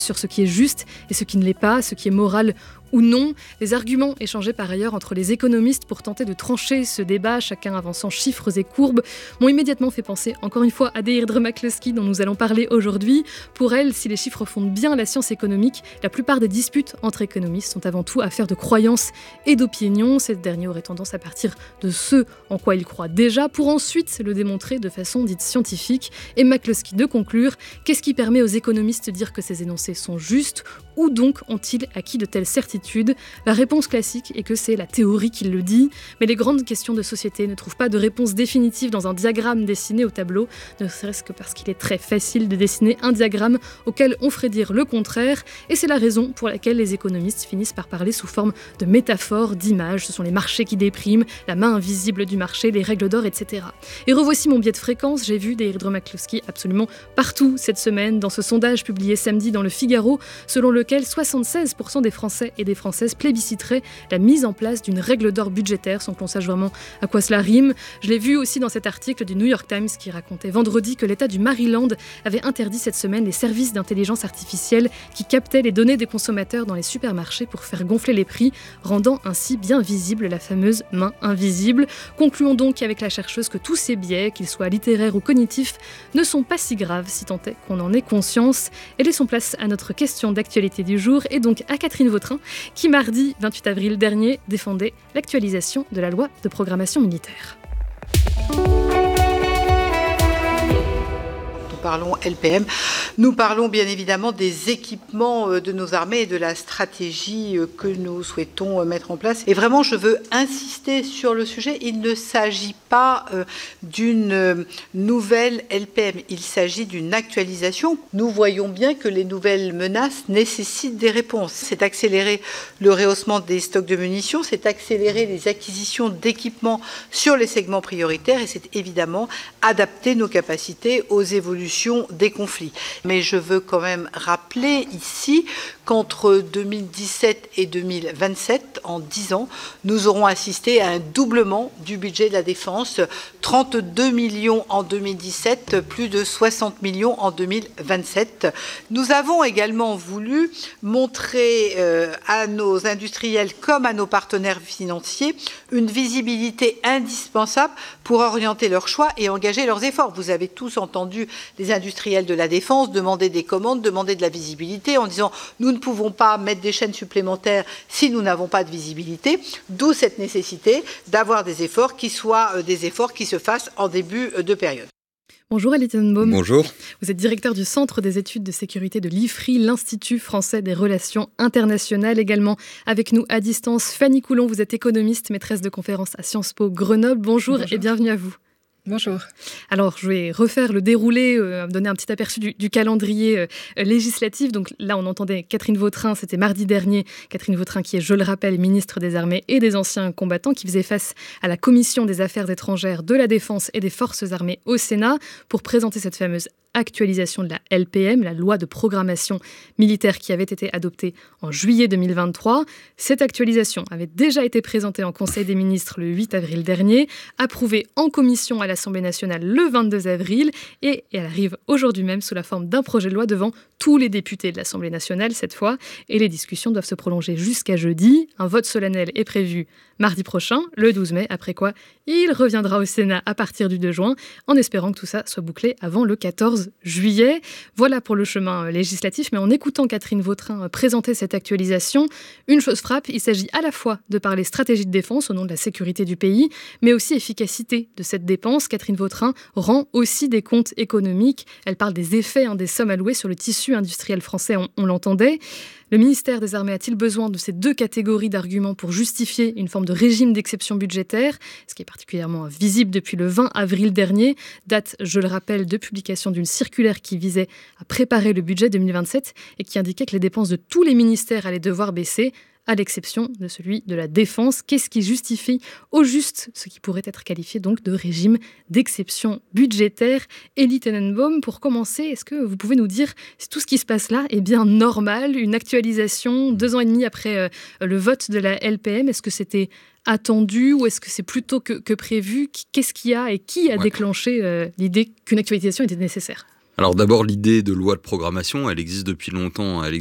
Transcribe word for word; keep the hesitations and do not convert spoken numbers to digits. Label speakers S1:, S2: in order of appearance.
S1: sur ce qui est juste et ce qui ne l'est pas, ce qui est moral ou non. Les arguments échangés par ailleurs entre les économistes pour tenter de trancher ce débat, chacun avançant chiffres et courbes, m'ont immédiatement fait penser encore une fois à Deirdre McCloskey dont nous allons parler aujourd'hui. Pour elle, si les chiffres fondent bien la science économique, la plupart des disputes entre économistes sont avant tout affaire de croyances et d'opinions. Cette dernière aurait tendance à partir de ce en quoi ils croient déjà pour ensuite le démontrer de façon dite scientifique. Et McCloskey de conclure, qu'est-ce qui permet aux économistes de dire que ces énoncés sont justes? Où donc ont-ils acquis de telles certitudes? La réponse classique est que c'est la théorie qui le dit, mais les grandes questions de société ne trouvent pas de réponse définitive dans un diagramme dessiné au tableau, ne serait-ce que parce qu'il est très facile de dessiner un diagramme auquel on ferait dire le contraire, et c'est la raison pour laquelle les économistes finissent par parler sous forme de métaphores, d'images. Ce sont les marchés qui dépriment, la main invisible du marché, les règles d'or, et cetera. Et revoici mon biais de fréquence, j'ai vu Deirdre McCloskey absolument partout cette semaine, dans ce sondage publié samedi dans le Figaro, selon lequel soixante-seize pour cent des Français et des Françaises plébisciteraient la mise en place d'une règle d'or budgétaire, sans qu'on sache vraiment à quoi cela rime. Je l'ai vu aussi dans cet article du New York Times qui racontait vendredi que l'État du Maryland avait interdit cette semaine les services d'intelligence artificielle qui captaient les données des consommateurs dans les supermarchés pour faire gonfler les prix, rendant ainsi bien visible la fameuse main invisible. Concluons donc avec la chercheuse que tous ces biais, qu'ils soient littéraires ou cognitifs, ne sont pas si graves si tant est qu'on en ait conscience. Et laissons place à notre question d'actualité du jour et donc à Catherine Vautrin qui mardi vingt-huit avril dernier défendait l'actualisation de la loi de programmation militaire.
S2: Parlons L P M. Nous parlons bien évidemment des équipements de nos armées et de la stratégie que nous souhaitons mettre en place. Et vraiment, je veux insister sur le sujet. Il ne s'agit pas d'une nouvelle L P M. Il s'agit d'une actualisation. Nous voyons bien que les nouvelles menaces nécessitent des réponses. C'est accélérer le rehaussement des stocks de munitions, c'est accélérer les acquisitions d'équipements sur les segments prioritaires et c'est évidemment adapter nos capacités aux évolutions des conflits. Mais je veux quand même rappeler ici qu'entre deux mille dix-sept et deux mille vingt-sept, en dix ans, nous aurons assisté à un doublement du budget de la défense, trente-deux millions en deux mille dix-sept, plus de soixante millions en deux mille vingt-sept. Nous avons également voulu montrer euh, à nos industriels comme à nos partenaires financiers une visibilité indispensable pour orienter leurs choix et engager leurs efforts. Vous avez tous entendu les industriels de la défense demander des commandes, demander de la visibilité en disant « nous ne pouvons pas mettre des chaînes supplémentaires si nous n'avons pas de visibilité », d'où cette nécessité d'avoir des efforts qui soient des efforts qui se fassent en début de période.
S1: Bonjour Elie Tenenbaum.
S3: Bonjour.
S1: Vous êtes directeur du Centre des études de sécurité de l'I F R I, l'Institut français des relations internationales. Également avec nous à distance, Fanny Coulon, vous êtes économiste, maîtresse de conférences à Sciences Po Grenoble. Bonjour, Bonjour. Et bienvenue à vous.
S4: Bonjour.
S1: Alors, je vais refaire le déroulé, euh, donner un petit aperçu du, du calendrier euh, législatif. Donc là, on entendait Catherine Vautrin, c'était mardi dernier. Catherine Vautrin, qui est, je le rappelle, ministre des Armées et des Anciens Combattants, qui faisait face à la Commission des Affaires étrangères, de la Défense et des Forces armées au Sénat pour présenter cette fameuse actualisation de la L P M, la loi de programmation militaire qui avait été adoptée en juillet deux mille vingt-trois. Cette actualisation avait déjà été présentée en Conseil des ministres le huit avril dernier, approuvée en commission à l'Assemblée nationale le vingt-deux avril et elle arrive aujourd'hui même sous la forme d'un projet de loi devant tous les députés de l'Assemblée nationale cette fois. Et les discussions doivent se prolonger jusqu'à jeudi. Un vote solennel est prévu mardi prochain, le douze mai, après quoi il reviendra au Sénat à partir du deux juin, en espérant que tout ça soit bouclé avant le quatorze juillet. Voilà pour le chemin législatif, mais en écoutant Catherine Vautrin présenter cette actualisation, une chose frappe, il s'agit à la fois de parler stratégie de défense au nom de la sécurité du pays, mais aussi efficacité de cette dépense. Catherine Vautrin rend aussi des comptes économiques. Elle parle des effets, hein, des sommes allouées sur le tissu industriel français, on, on l'entendait. Le ministère des Armées a-t-il besoin de ces deux catégories d'arguments pour justifier une forme de régime d'exception budgétaire, ce qui est particulièrement visible depuis le vingt avril dernier, date, je le rappelle, de publication d'une circulaire qui visait à préparer le budget deux mille vingt-sept et qui indiquait que les dépenses de tous les ministères allaient devoir baisser, à l'exception de celui de la défense. Qu'est-ce qui justifie au juste ce qui pourrait être qualifié donc de régime d'exception budgétaire? Elie Tenenbaum, pour commencer, est-ce que vous pouvez nous dire si tout ce qui se passe là est bien normal, une actualisation deux ans et demi après euh, le vote de la L P M? Est-ce que c'était attendu ou est-ce que c'est plutôt que, que prévu? Qu'est-ce qu'il y a et qui a ouais. déclenché euh, l'idée qu'une actualisation était nécessaire?
S3: Alors d'abord, l'idée de loi de programmation, elle existe depuis longtemps. Elle